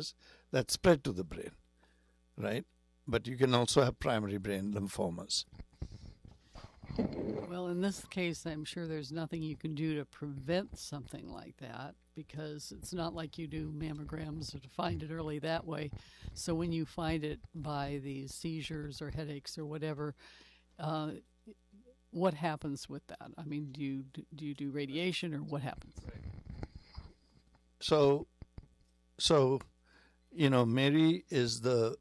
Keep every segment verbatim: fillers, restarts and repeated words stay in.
tumors that spread to the brain, right? But you can also have primary brain lymphomas. Well, in this case, I'm sure there's nothing you can do to prevent something like that because it's not like you do mammograms to find it early that way. So when you find it by these seizures or headaches or whatever, uh, what happens with that? I mean, do you do you do radiation or what happens? So, so you know, Mary is the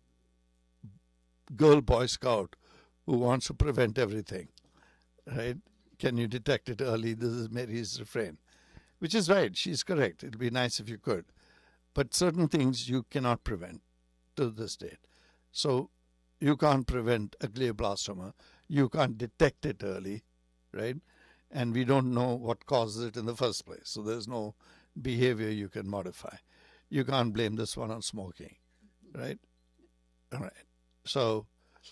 girl Boy Scout who wants to prevent everything, right? Can you detect it early? This is Mary's refrain, which is right. She's correct. It'd be nice if you could. But certain things you cannot prevent to this date. So you can't prevent a glioblastoma. You can't detect it early, right? And we don't know what causes it in the first place. So there's no behavior you can modify. You can't blame this one on smoking, right? All right. So,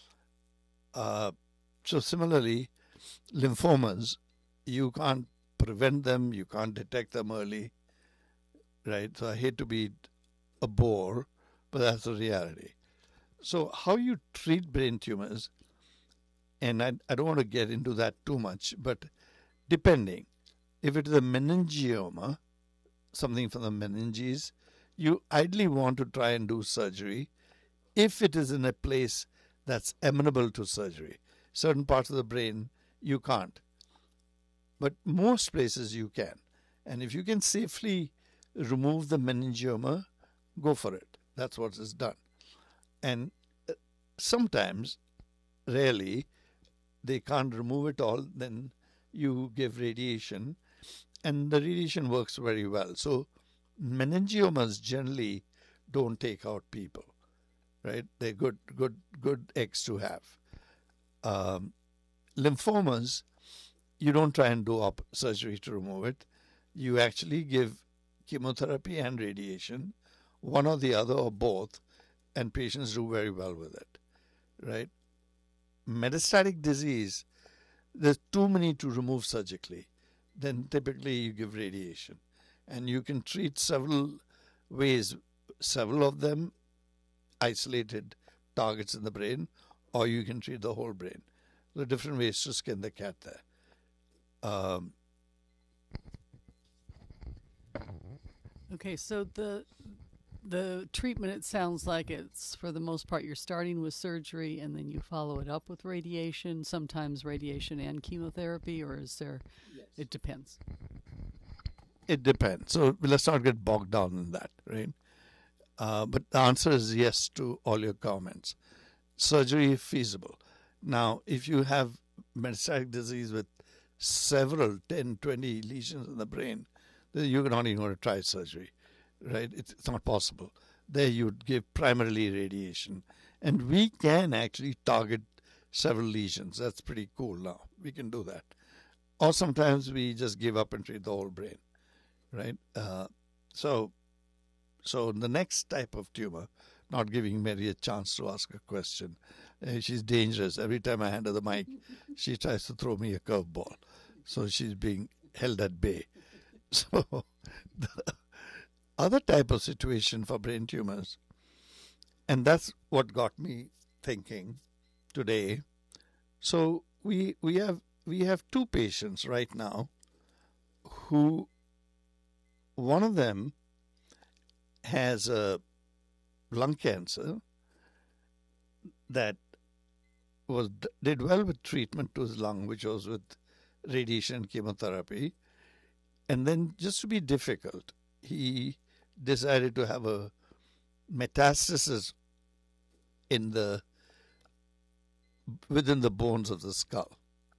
uh, so similarly, lymphomas, you can't prevent them, you can't detect them early, right? So I hate to be a bore, but that's the reality. So how you treat brain tumors, and I, I don't want to get into that too much, but depending, if it is a meningioma, something from the meninges, you ideally want to try and do surgery if it is in a place that's amenable to surgery. Certain parts of the brain you can't, but most places you can. And if you can safely remove the meningioma, go for it. That's what is done. And sometimes, rarely, they can't remove it all, then you give radiation, and the radiation works very well. So meningiomas generally don't take out people, right? They're good, good, good eggs to have. Um, lymphomas, you don't try and do op- surgery to remove it. You actually give chemotherapy and radiation, one or the other or both, and patients do very well with it, right? Metastatic disease, there's too many to remove surgically. Then typically you give radiation. And you can treat several ways, several of them isolated targets in the brain, or you can treat the whole brain. There are different ways to skin the cat there. Um, Okay, so the the treatment, it sounds like it's for the most part you're starting with surgery and then you follow it up with radiation, sometimes radiation and chemotherapy, or is there, yes. It depends. It depends. So let's not get bogged down in that, right? Uh, but the answer is yes to all your comments. Surgery is feasible. Now, if you have metastatic disease with several, ten, twenty lesions in the brain, then you're not even going to try surgery, right? It's, it's not possible. There you would give primarily radiation. And we can actually target several lesions. That's pretty cool now. We can do that. Or sometimes we just give up and treat the whole brain, right? Uh, so, so the next type of tumor, not giving Mary a chance to ask a question. Uh, she's dangerous. Every time I hand her the mic, she tries to throw me a curveball. So she's being held at bay. So the other type of situation for brain tumors, and that's what got me thinking today. So we we have we have two patients right now who, one of them has a lung cancer that was did well with treatment to his lung, which was with radiation and chemotherapy. And then, just to be difficult, he decided to have a metastasis in the within the bones of the skull,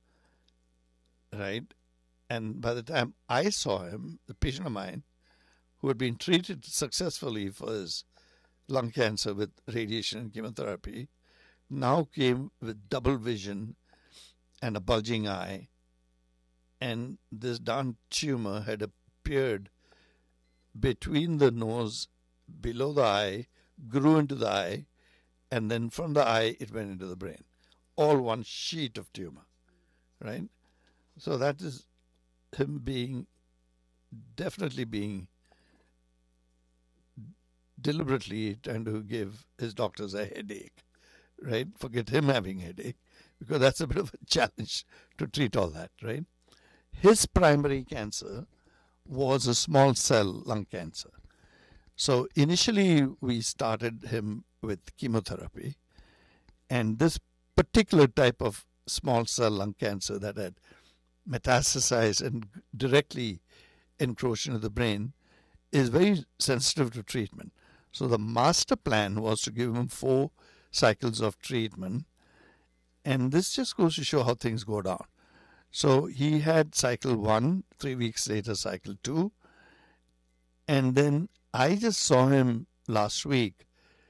right? And by the time I saw him, the patient of mine who had been treated successfully for his lung cancer with radiation and chemotherapy now came with double vision and a bulging eye. And this darn tumor had appeared between the nose, below the eye, grew into the eye, and then from the eye it went into the brain. All one sheet of tumor, right? So that is him being, definitely being deliberately trying to give his doctors a headache, right? Forget him having a headache, because that's a bit of a challenge to treat all that, right? His primary cancer was a small cell lung cancer. So initially we started him with chemotherapy, and this particular type of small cell lung cancer that had metastasized and directly encroached into the brain is very sensitive to treatment. So the master plan was to give him four cycles of treatment, and this just goes to show how things go down. So he had cycle one, three weeks later cycle two, and then I just saw him last week,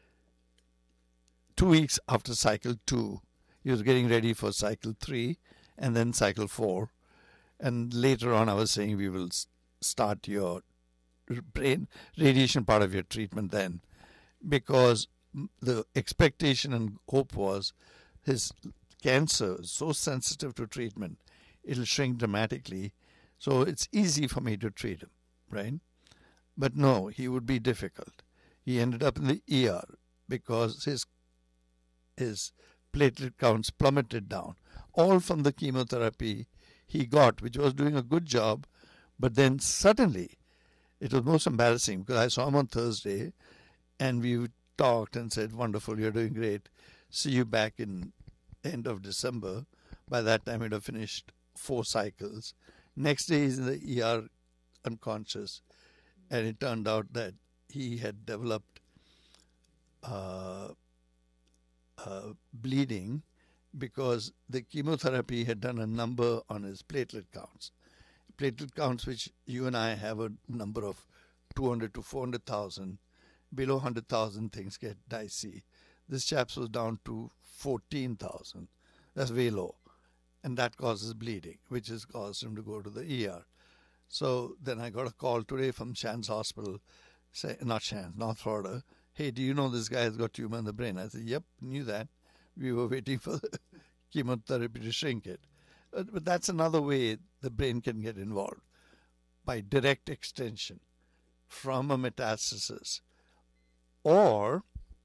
two weeks after cycle two. He was getting ready for cycle three and then cycle four. And later on I was saying we will start your brain radiation part of your treatment then, because the expectation and hope was his cancer is so sensitive to treatment, it'll shrink dramatically, so it's easy for me to treat him, right? But no, he would be difficult. He ended up in the E R because his his platelet counts plummeted down, all from the chemotherapy he got, which was doing a good job. But then suddenly, it was most embarrassing because I saw him on Thursday and we talked and said, wonderful, you're doing great. See you back in end of December. By that time, he'd have finished four cycles. Next day, he's in the E R unconscious. And it turned out that he had developed uh, uh, bleeding because the chemotherapy had done a number on his platelet counts. Platelet counts, which you and I have a number of two hundred to four hundred thousand. Below one hundred thousand, things get dicey. This chap's was down to fourteen thousand. That's way low. And that causes bleeding, which has caused him to go to the E R. So then I got a call today from Shands Hospital, say, not Shands, North Florida. Hey, do you know this guy has got tumor in the brain? I said, yep, knew that. We were waiting for the chemotherapy to shrink it. But, but that's another way the brain can get involved, by direct extension from a metastasis. Or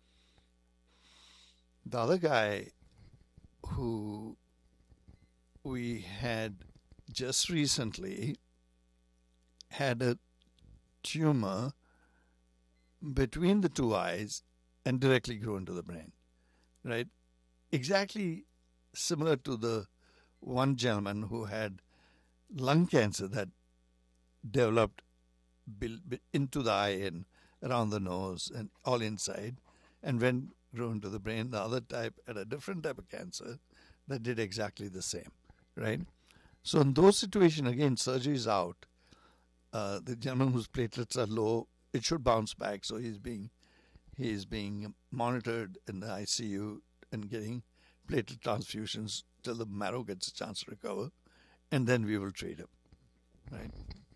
the other guy who we had just recently had a tumor between the two eyes and directly grew into the brain, right? Exactly similar to the one gentleman who had lung cancer that developed into the eye and around the nose and all inside, and when grew into the brain. The other type had a different type of cancer that did exactly the same, right? So in those situations, again, surgery is out. Uh, the gentleman whose platelets are low, it should bounce back. So he's being he's being monitored in the I C U and getting platelet transfusions till the marrow gets a chance to recover, and then we will treat him, right?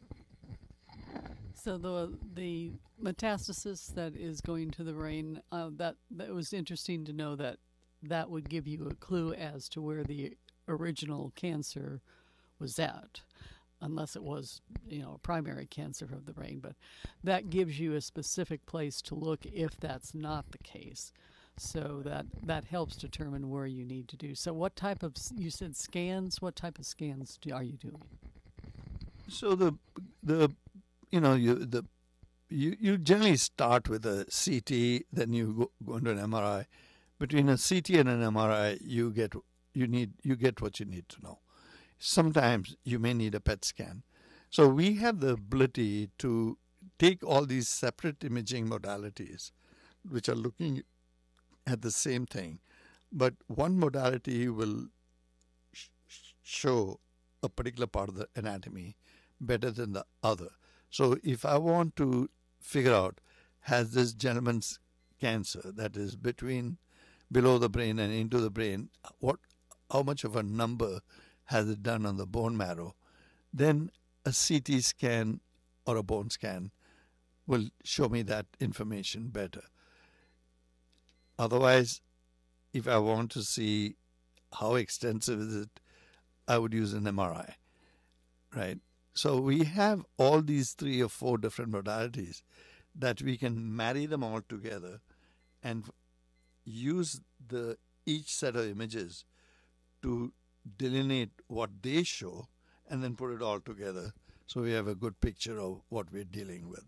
So the the metastasis that is going to the brain, uh, that that was interesting to know that that would give you a clue as to where the original cancer was at, unless it was, you know, a primary cancer of the brain. But that gives you a specific place to look if that's not the case. So that that helps determine where you need to do. So what type of, you said scans, what type of scans do, are you doing? So the the you know you the you, you generally start with a C T, then you go, go into an M R I. Between a C T and an M R I, you get you need you get what you need to know. Sometimes you may need a P E T scan. So we have the ability to take all these separate imaging modalities, which are looking at the same thing, but one modality will sh- show a particular part of the anatomy better than the other. So if I want to figure out, has this gentleman's cancer that is between below the brain and into the brain, what, how much of a number has it done on the bone marrow, then a C T scan or a bone scan will show me that information better. Otherwise, if I want to see how extensive is it, I would use an M R I, right? So we have all these three or four different modalities that we can marry them all together and use the each set of images to delineate what they show and then put it all together so we have a good picture of what we're dealing with.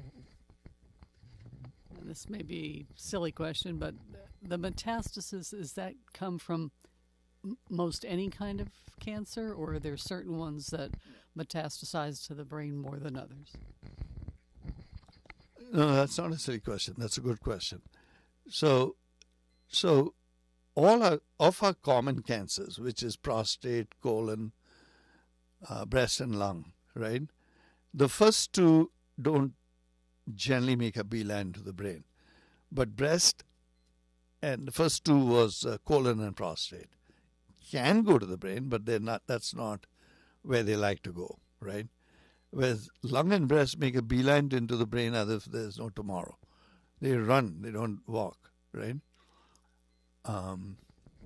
And this may be a silly question, but the metastasis, does that come from m- most any kind of cancer, or are there certain ones that metastasize to the brain more than others? No, that's not a silly question. That's a good question. So, so all our, of our common cancers, which is prostate, colon, uh, breast, and lung, right? The first two don't generally make a beeline to the brain, but breast and the first two was uh, colon and prostate can go to the brain, but they're not. That's not where they like to go, right? Whereas lung and breast make a beeline into the brain as if there's no tomorrow. They run, they don't walk, right? Um,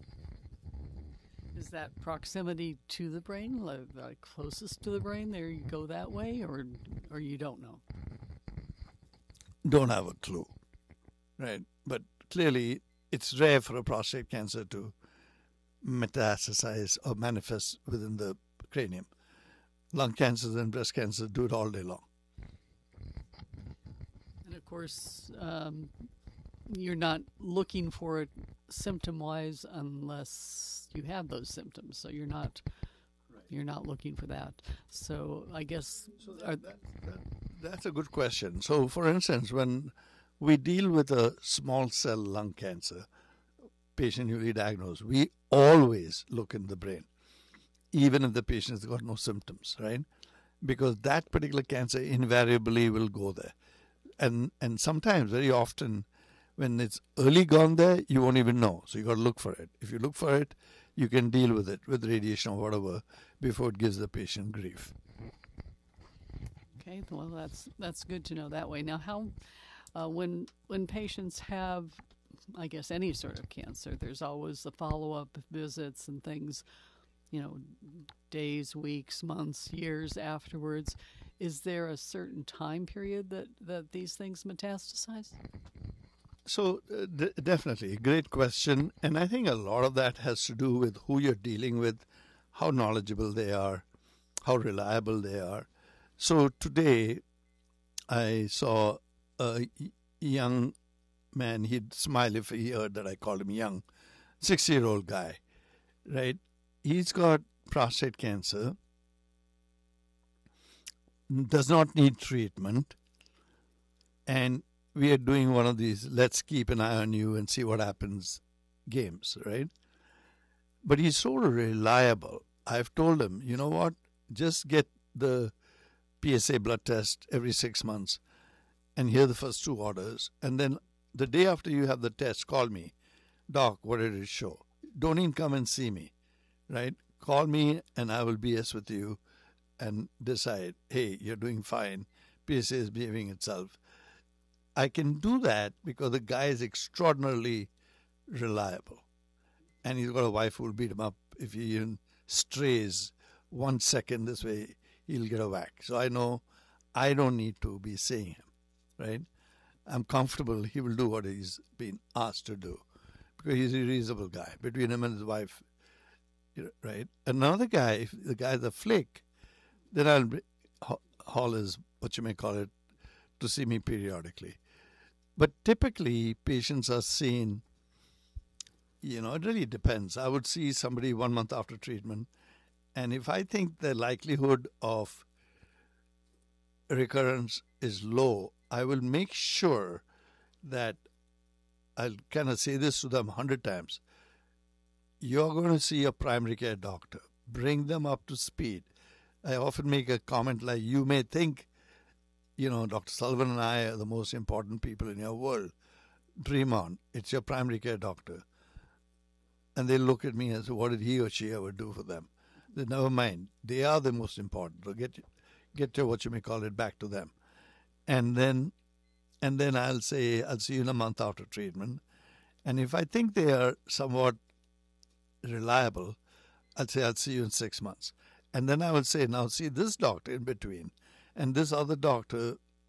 Is that proximity to the brain, like, like closest to the brain? There you go that way, or or you don't know? don't have a clue, right? But clearly, it's rare for a prostate cancer to metastasize or manifest within the cranium. Lung cancers and breast cancers do it all day long. And of course, um, you're not looking for it symptom-wise unless you have those symptoms. So you're not Right. you're not looking for that. So I guess So are, that, that, that, that's a good question. So, for instance, when we deal with a small cell lung cancer patient newly diagnosed, we always look in the brain, even if the patient has got no symptoms, right? Because that particular cancer invariably will go there. And and sometimes, very often, when it's early gone there, you won't even know. So you got to look for it. If you look for it, you can deal with it with radiation or whatever before it gives the patient grief. okay. Well, that's that's good to know that way. Now, how uh, when when patients have, I guess, any sort of cancer, there's always the follow-up visits and things, you know, days, weeks, months, years afterwards. Is there a certain time period that, that these things metastasize? So, uh, d- definitely, great question. And I think a lot of that has to do with who you're dealing with, how knowledgeable they are, how reliable they are. So, today I saw a y- young man, he'd smile if he heard that I called him young, sixty year old guy, right? He's got prostate cancer, does not need treatment, and we are doing one of these let's keep an eye on you and see what happens games, right? But he's so reliable. I've told him, you know what, just get the P S A blood test every six months and here are the first two orders. And then the day after you have the test, call me. Doc, what did it show? Don't even come and see me, right? Call me and I will B S with you and decide, hey, you're doing fine. P S A is behaving itself. I can do that because the guy is extraordinarily reliable. And he's got a wife who will beat him up if he even strays one second this way, he'll get a whack. So I know I don't need to be seeing him, right? I'm comfortable he will do what he's been asked to do because he's a reasonable guy. Between him and his wife, right? Another guy, if the guy's a flick, then I'll haul his, what you may call it, to see me periodically. But typically, patients are seen, you know, it really depends. I would see somebody one month after treatment, and if I think the likelihood of recurrence is low, I will make sure that I'll kind of say this to them a hundred times. You're going to see a primary care doctor. Bring them up to speed. I often make a comment like, you may think, you know, Doctor Sullivan and I are the most important people in your world. Dream on. It's your primary care doctor. And they look at me and say, what did he or she ever do for them? They never mind. They are the most important. So get, get your, what you may call it, back to them. And then, and then I'll say, I'll see you in a month after treatment. And if I think they are somewhat reliable, I'll say, I'll see you in six months. And then I will say, now see this doctor in between. And this other doctor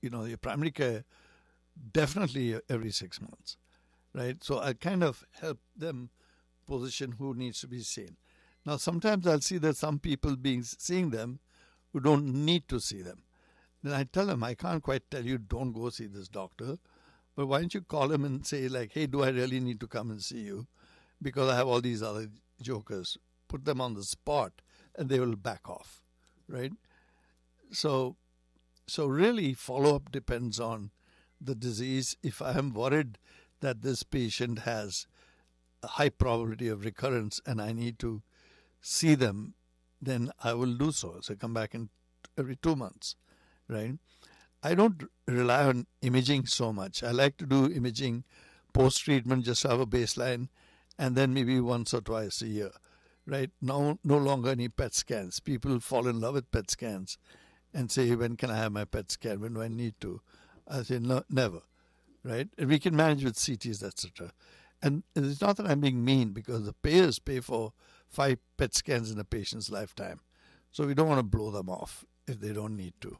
you know, your primary care definitely every six months, right? So I kind of help them position who needs to be seen. Now, sometimes I'll see that some people being seeing them who don't need to see them. Then I tell them, I can't quite tell you, don't go see this doctor, but why don't you call him and say, like, hey, do I really need to come and see you? Because I have all these other jokers. Put them on the spot and they will back off, right? So, so really follow-up depends on the disease. If I am worried that this patient has a high probability of recurrence and I need to see them, then I will do so. So come back in every two months, right? I don't rely on imaging so much. I like to do imaging post-treatment just to have a baseline, and then maybe once or twice a year, right? No, no longer any P E T scans. People fall in love with P E T scans and say, when can I have my P E T scan? When do I need to? I say, no, never, right? And we can manage with C Ts, et cetera. And it's not that I'm being mean, because the payers pay for five P E T scans in a patient's lifetime. So we don't want to blow them off if they don't need to.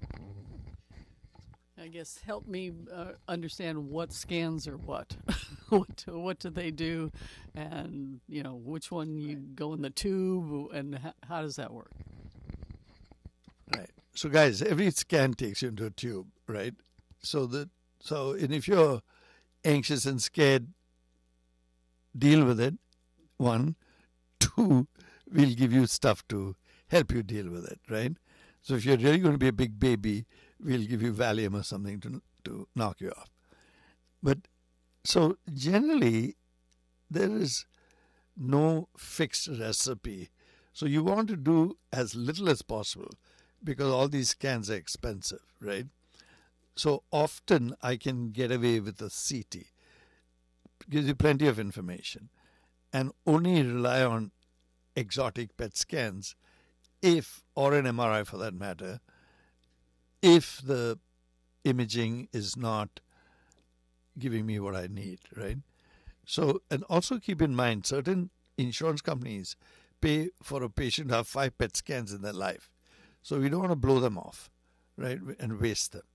I guess help me uh, understand what scans are what. what what do they do, and you know which one you go in the tube, and h- how does that work? Right. So guys, every scan takes you into a tube, right? So that so and if you're anxious and scared, deal with it. One, two, we'll give you stuff to help you deal with it, right? So if you're really going to be a big baby, we'll give you Valium or something to to knock you off. But so generally, there is no fixed recipe. So you want to do as little as possible, because all these scans are expensive, right? So often I can get away with a C T. It gives you plenty of information, and only rely on exotic P E T scans if, or an M R I for that matter, if the imaging is not giving me what I need, right? So, and also keep in mind, certain insurance companies pay for a patient to have five P E T scans in their life. So we don't want to blow them off, right, and waste them.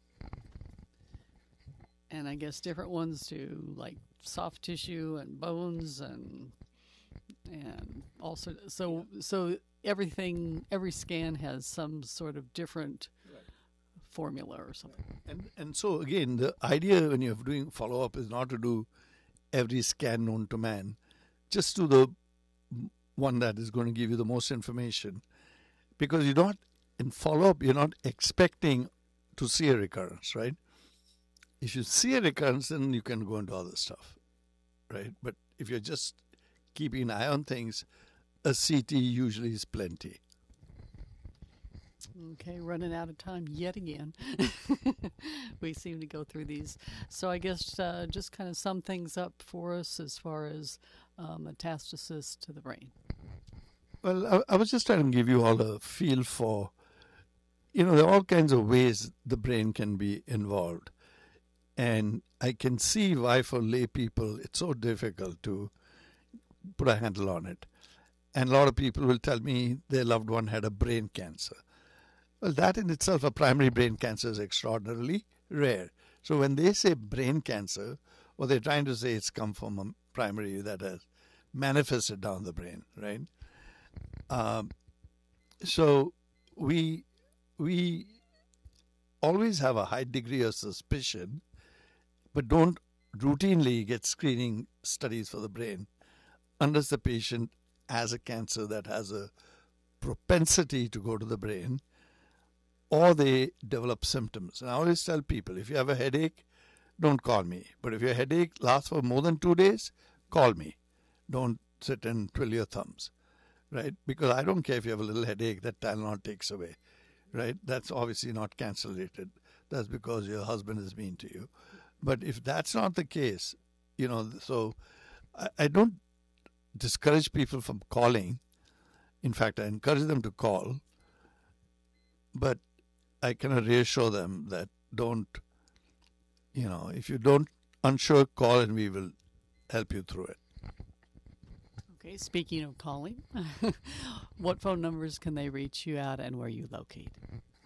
And I guess different ones do like soft tissue and bones and and also so so everything every scan has some sort of different Right. formula or something. And and so again, the idea when you're doing follow up is not to do every scan known to man, just do the one that is going to give you the most information, because you're not in follow up. You're not expecting to see a recurrence, right? If you see a recurrence, then you can go into other stuff, right? But if you're just keeping an eye on things, a C T usually is plenty. Okay, running out of time yet again. We seem to go through these. So I guess uh, just kind of sum things up for us as far as uh, metastasis to the brain. Well, I, I was just trying to give you all a feel for, you know, there are all kinds of ways the brain can be involved. And I can see why for lay people it's so difficult to put a handle on it. And a lot of people will tell me their loved one had a brain cancer. Well, that in itself, a primary brain cancer, is extraordinarily rare. So when they say brain cancer, what they're trying to say it's come from a primary that has manifested down the brain, right? Um, so we we always have a high degree of suspicion, but don't routinely get screening studies for the brain unless the patient has a cancer that has a propensity to go to the brain, or they develop symptoms. And I always tell people, if you have a headache, don't call me. But if your headache lasts for more than two days, call me. Don't sit and twiddle your thumbs, right? Because I don't care if you have a little headache that Tylenol takes away, right? That's obviously not cancer related. That's because your husband is mean to you. But if that's not the case, you know, so I, I don't discourage people from calling. In fact, I encourage them to call. But I cannot reassure them that don't, you know, if you don't unsure, call and we will help you through it. Okay, speaking of calling, what phone numbers can they reach you at and where you locate?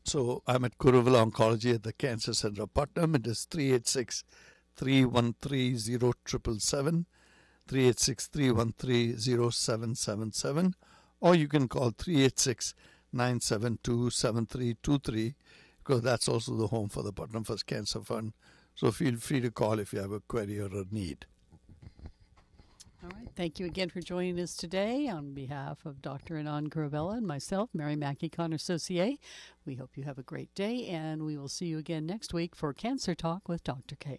So I'm at Kuruvilla Oncology at the Cancer Center of Putnam. It is three eight six, three one three, zero seven seven seven, three eight six, three one three, zero seven seven seven, or you can call three eight six, nine seven two, seven three two three, because that's also the home for the Putnam First Cancer Fund. So feel free to call if you have a query or a need. All right. Thank you again for joining us today. On behalf of Doctor Anand Kuruvilla and myself, Mary Mackey Connor Saucier, we hope you have a great day, and we will see you again next week for Cancer Talk with Doctor K.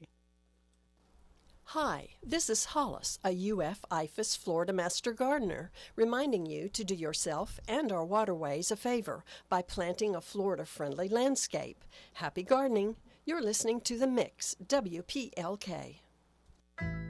Hi, this is Hollis, a U F I F A S Florida Master Gardener, reminding you to do yourself and our waterways a favor by planting a Florida-friendly landscape. Happy gardening. You're listening to The Mix, W P L K.